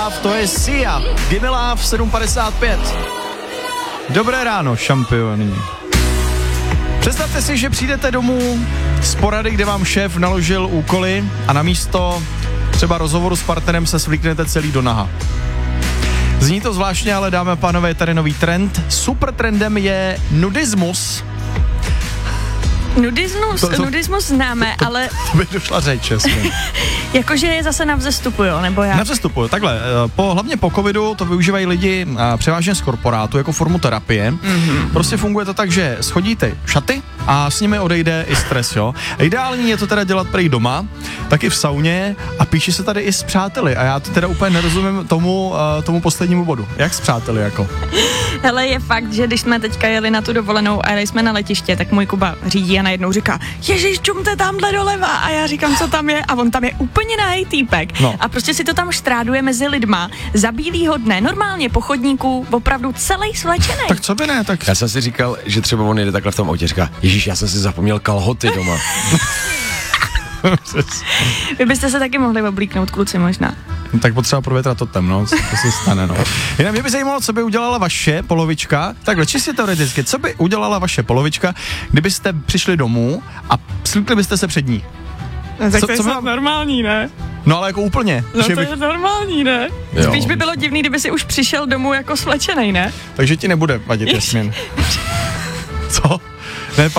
To je Sia, Gimme Love 7:55. Dobré ráno, šampioni. Představte si, že přijdete domů z porady, kde vám šéf naložil úkoly a na místo třeba rozhovoru s partnerem se svlíknete celý do naha. Zní to zvláštně, ale dámy a pánové, je tady nový trend. Super trendem je nudismus. Nudismus známe, ale... To by došla řeč, jasně. Jakože je zase na vzestupu, jo, nebo jak? Na vzestupu, takhle. Hlavně po covidu to využívají lidi převážně z korporátu jako formu terapie. Mm-hmm. Prostě funguje to tak, že schodíte šaty a s nimi odejde i stres, jo. Ideální je to teda dělat prej doma, taky v sauně a píše se tady i s přáteli a já to teda úplně nerozumím tomu poslednímu bodu. Jak s přáteli, jako? Hele, je fakt, že když jsme teďka jeli na tu dovolenou a jeli jsme na letiště, tak můj Kuba řídí a najednou říká, ježiš, čumte tamhle doleva, a já říkám, co tam je, a on tam je úplně nahej týpek. No. A prostě si to tam štráduje mezi lidma za bílýho dne, normálně po chodníku, opravdu celý svlečený. Tak co by ne, tak... Já jsem si říkal, že třeba on jede takhle v tom autě, říká, ježiš, já jsem si zapomněl kalhoty doma. Vy byste se taky mohli oblíknout, kluci, možná. No, tak potřeba provětrat to temno, co se stane, no. Jinak mě by zajímalo, co by udělala vaše polovička, takhle čistě teoreticky, co by udělala vaše polovička, kdybyste přišli domů a slíkli byste se před ní? No, tak to je normální, ne? No ale jako úplně. No to je normální, ne? Jo. Spíš by bylo divný, kdyby si už přišel domů jako svlečenej, ne? Takže ti nebude vadit, Jasmin. Co?